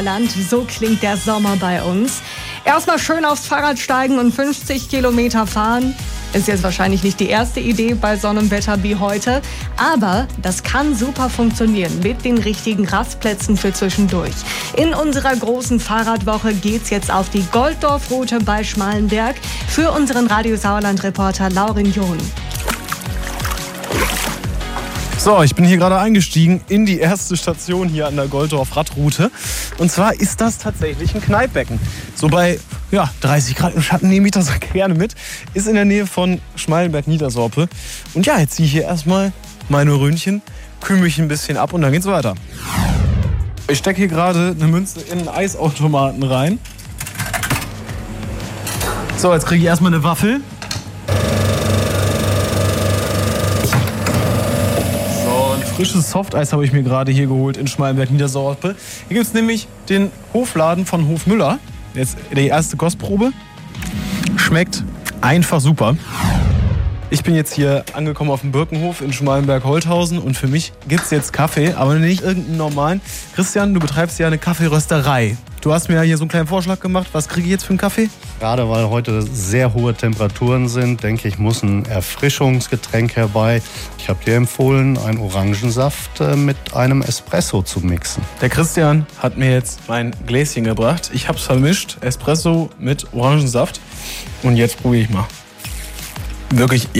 Land, so klingt der Sommer bei uns. Erstmal schön aufs Fahrrad steigen und 50 Kilometer fahren. Ist jetzt wahrscheinlich nicht die erste Idee bei so einem Wetter wie heute, aber das kann super funktionieren mit den richtigen Rastplätzen für zwischendurch. In unserer großen Fahrradwoche geht's jetzt auf die Golddorf-Route bei Schmalenberg für unseren Radio Sauerland-Reporter Laurin John. So, ich bin hier gerade eingestiegen in die erste Station hier an der Golddorf-Radroute. Und zwar ist das tatsächlich ein Kneippbecken. So bei 30 Grad im Schatten nehme ich das gerne mit. Ist in der Nähe von Schmalenberg-Niedersorpe. Und ja, jetzt ziehe ich hier erstmal meine Röhnchen, kühle mich ein bisschen ab und dann geht's weiter. Ich stecke hier gerade eine Münze in einen Eisautomaten rein. So, jetzt kriege ich erstmal eine Waffel. Frisches Softeis habe ich mir gerade hier geholt in Schmalenberg-Niedersorpe. Hier gibt es nämlich den Hofladen von Hof Müller. Jetzt die erste Kostprobe. Schmeckt einfach super. Ich bin jetzt hier angekommen auf dem Birkenhof in Schmalenberg-Holthausen und für mich gibt es jetzt Kaffee, aber nicht irgendeinen normalen. Christian, du betreibst ja eine Kaffeerösterei. Du hast mir ja hier so einen kleinen Vorschlag gemacht. Was kriege ich jetzt für einen Kaffee? Gerade weil heute sehr hohe Temperaturen sind, denke ich, muss ein Erfrischungsgetränk herbei. Ich habe dir empfohlen, einen Orangensaft mit einem Espresso zu mixen. Der Christian hat mir jetzt mein Gläschen gebracht. Ich habe es vermischt, Espresso mit Orangensaft. Und jetzt probiere ich mal. Wirklich